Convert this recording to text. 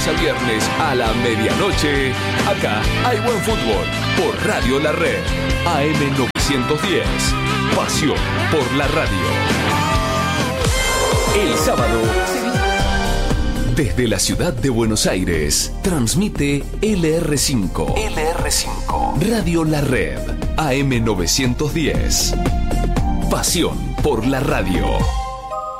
lunes a viernes a la medianoche. Acá hay buen fútbol por Radio La Red. AM 910. Pasión por la radio. El sábado, desde la ciudad de Buenos Aires, transmite LR5. Radio La Red. AM 910. Pasión por la radio.